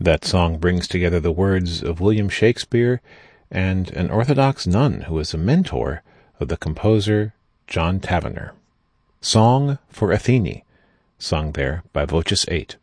That song brings together the words of William Shakespeare and an Orthodox nun who was a mentor of the composer John Tavener. Song for Athene, sung there by Voces 8.